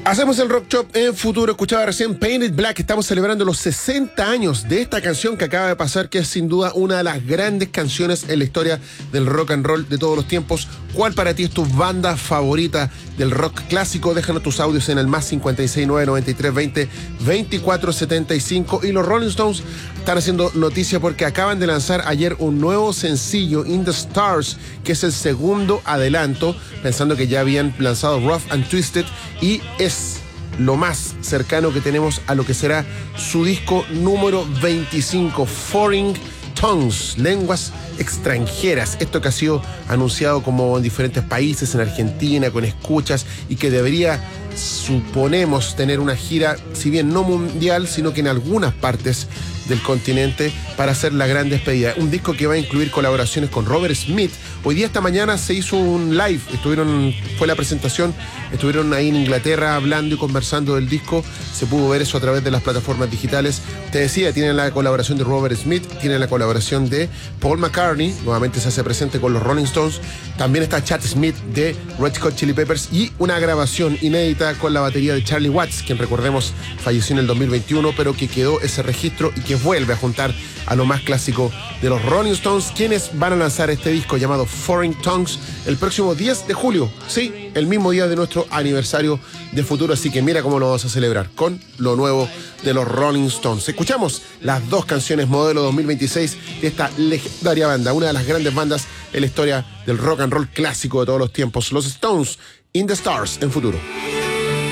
Hacemos el Rock Shop en futuro. Escuchaba recién Painted Black. Estamos celebrando los 60 años de esta canción que acaba de pasar, que es sin duda una de las grandes canciones en la historia del rock and roll de todos los tiempos. ¿Cuál para ti es tu banda favorita del rock clásico? Déjanos tus audios en el más 569 93 20 24 75. Y los Rolling Stones están haciendo noticia porque acaban de lanzar ayer un nuevo sencillo, In the Stars, que es el segundo adelanto, pensando que ya habían lanzado Rough and Twisted, y es lo más cercano que tenemos a lo que será su disco número 25, Foreign Tongues, lenguas extranjeras. Esto que ha sido anunciado como en diferentes países, en Argentina, con escuchas, y que debería, suponemos, tener una gira, si bien no mundial, sino que en algunas partes del continente, para hacer la gran despedida. Un disco que va a incluir colaboraciones con Robert Smith. Hoy día, esta mañana, se hizo un live, fue la presentación, estuvieron ahí en Inglaterra hablando y conversando del disco. Se pudo ver eso a través de las plataformas digitales. Te decía, tienen la colaboración de Robert Smith, tienen la colaboración de Paul McCartney, nuevamente se hace presente con los Rolling Stones. También está Chad Smith de Red Hot Chili Peppers, y una grabación inédita con la batería de Charlie Watts, quien recordemos falleció en el 2021, pero que quedó ese registro y que vuelve a juntar a lo más clásico de los Rolling Stones, quienes van a lanzar este disco llamado Foreign Tongues el próximo 10 de julio, sí, el mismo día de nuestro aniversario de futuro. Así que mira cómo lo vamos a celebrar con lo nuevo de los Rolling Stones. Escuchamos las dos canciones modelo 2026 de esta legendaria banda, una de las grandes bandas en la historia del rock and roll clásico de todos los tiempos, los Stones, In the Stars, en futuro.